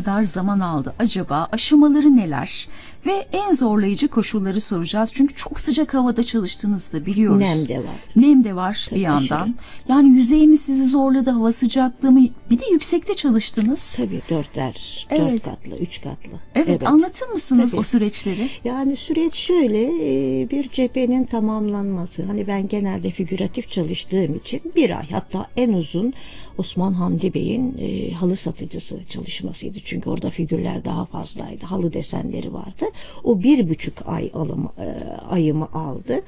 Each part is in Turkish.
kadar zaman aldı acaba? Aşamaları neler? Ve en zorlayıcı koşulları soracağız. Çünkü çok sıcak havada çalıştığınızı da biliyoruz. Nem de var. Nem de var Tabii, bir yandan. aşırı. Yani yüzey mi sizi zorladı, hava sıcaklığı mı? Bir de yüksekte çalıştınız. Tabii dört Evet. katlı, 3 katlı. Evet, anlatır mısınız Tabii. o süreçleri? Yani süreç şöyle, bir cephenin tamamlanması. Hani ben genelde figüratif çalıştığım için bir ay, hatta en uzun Osman Hamdi Bey'in halı satıcısı çalışmasıydı. Çünkü orada figürler daha fazlaydı. Halı desenleri vardı. O 1,5 ay ayımı aldı.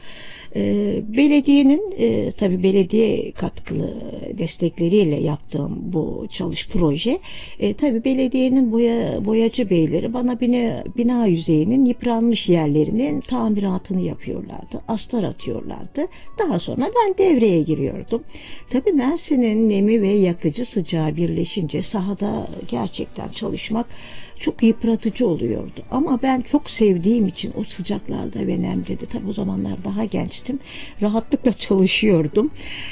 Belediyenin tabii belediye katkılı destekleriyle yaptığım bu proje, tabii belediyenin boyacı beyleri bana bina yüzeyinin yıpranmış yerlerinin tamiratını yapıyorlardı. Astar atıyorlardı. Daha sonra ben devreye giriyordum. Tabii Mersin'in nemi ve yakıcı sıcağı birleşince sahada gerçekten çalışmak çok yıpratıcı oluyordu. Ama ben çok sevdiğim için o sıcaklarda ve nemde de, tabii o zamanlar daha gençtim, rahatlıkla çalışıyordum.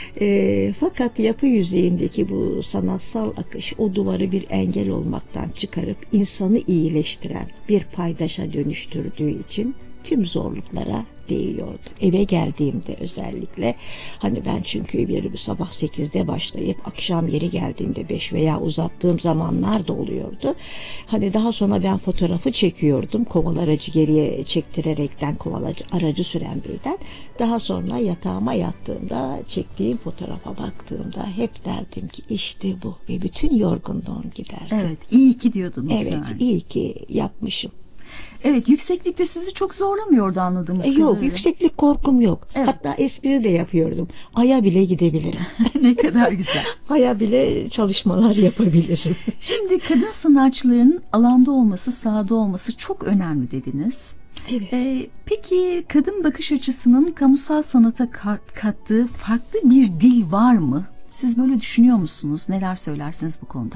Fakat yapı yüzeyindeki bu sanatsal akış o duvarı bir engel olmaktan çıkarıp insanı iyileştiren bir paydaşa dönüştürdüğü için tüm zorluklara değiyordu. Eve geldiğimde özellikle, hani ben çünkü bir sabah 8'de başlayıp akşam yeri geldiğinde 5 veya uzattığım zamanlar da oluyordu. Hani daha sonra ben fotoğrafı çekiyordum. Kovalaracı geriye çektirerekten, aracı süren birden. Daha sonra yatağıma yattığımda çektiğim fotoğrafa baktığımda hep derdim ki işte bu, ve bütün yorgunluğum giderdi. Evet, iyi ki diyordunuz Evet, yani. iyi ki yapmışım. Evet, yükseklikte sizi çok zorlamıyordu anladığımız kadarıyla. Yok, yükseklik korkum yok. Evet. Hatta espri de yapıyordum. Ay'a bile gidebilirim. Ne kadar güzel. Ay'a bile çalışmalar yapabilirim. Şimdi kadın sanatçıların alanda olması, sahada olması çok önemli dediniz. Evet. Peki kadın bakış açısının kamusal sanata kattığı farklı bir dil var mı? Siz böyle düşünüyor musunuz? Neler söylersiniz bu konuda?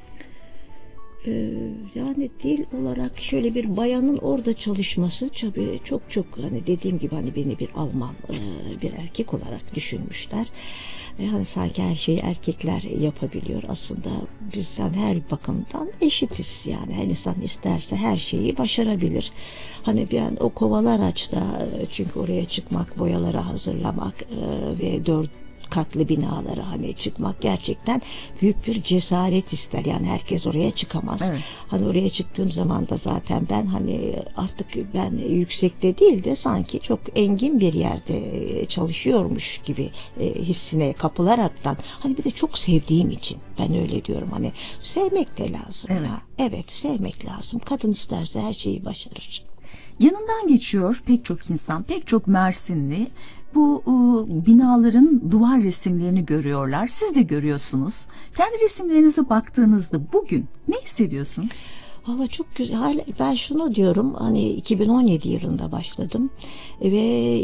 Yani dil olarak şöyle bir bayanın orada çalışması tabii çok hani dediğim gibi hani beni bir Alman bir erkek olarak düşünmüşler. Hani sanki her şeyi erkekler yapabiliyor. Aslında biz yani her bakımdan eşitiz yani. Her insan isterse her şeyi başarabilir. Hani ben o kovalar açta, çünkü oraya çıkmak, boyaları hazırlamak ve 4 katlı binalara hani çıkmak gerçekten büyük bir cesaret ister. Yani herkes oraya çıkamaz. Evet. Hani oraya çıktığım zaman da zaten ben hani artık ben yüksekte değil de sanki çok engin bir yerde çalışıyormuş gibi hissine kapılaraktan, hani bir de çok sevdiğim için ben öyle diyorum, hani sevmek de lazım. Evet. Ya. Evet, sevmek lazım. Kadın isterse her şeyi başarır. Yanından geçiyor pek çok insan, pek çok Mersinli. Bu binaların duvar resimlerini görüyorlar. Siz de görüyorsunuz. Kendi resimlerinize baktığınızda bugün ne hissediyorsunuz? Valla çok güzel. Ben şunu diyorum, hani 2017 yılında başladım ve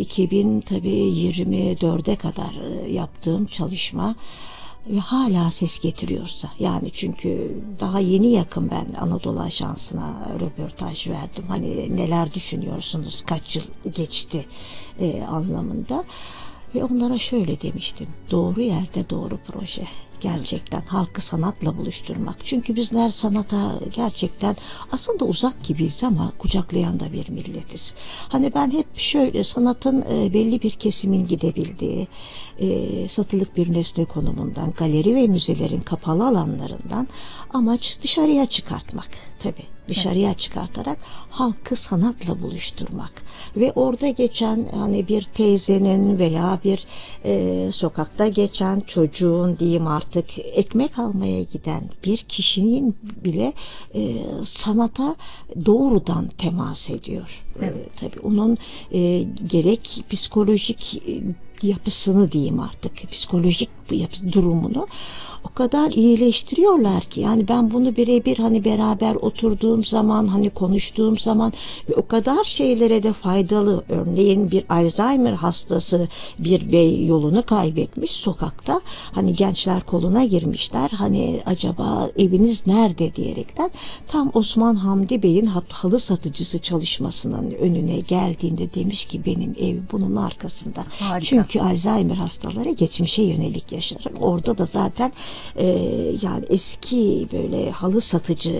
2024'e kadar yaptığım çalışma ve hala ses getiriyorsa, yani çünkü daha yeni yakın ben Anadolu Ajansı'na röportaj verdim. Hani neler düşünüyorsunuz, kaç yıl geçti anlamında. Ve onlara şöyle demiştim: doğru yerde doğru proje. Gerçekten halkı sanatla buluşturmak. Çünkü bizler sanata gerçekten aslında uzak gibiyiz ama kucaklayan da bir milletiz. Hani ben hep şöyle, sanatın belli bir kesimin gidebildiği, satılık bir nesne konumundan, galeri ve müzelerin kapalı alanlarından amaç dışarıya çıkartmak tabii. Dışarıya çıkartarak halkı sanatla buluşturmak ve orada geçen hani bir teyzenin veya bir sokakta geçen çocuğun diyeyim, artık ekmek almaya giden bir kişinin bile sanata doğrudan temas ediyor. Evet. Tabii onun gerek psikolojik yapısını diyeyim, artık psikolojik durumunu o kadar iyileştiriyorlar ki, yani ben bunu birebir hani beraber oturduğum zaman, hani konuştuğum zaman ve o kadar şeylere de faydalı. Örneğin bir Alzheimer hastası bir bey yolunu kaybetmiş sokakta, hani gençler koluna girmişler, hani acaba eviniz nerede diyerekten tam Osman Hamdi Bey'in halı satıcısı çalışmasının önüne geldiğinde demiş ki benim ev bunun arkasında. Harika. Çünkü Alzheimer hastaları geçmişe yönelik yaşar. Orada da zaten yani eski böyle halı satıcı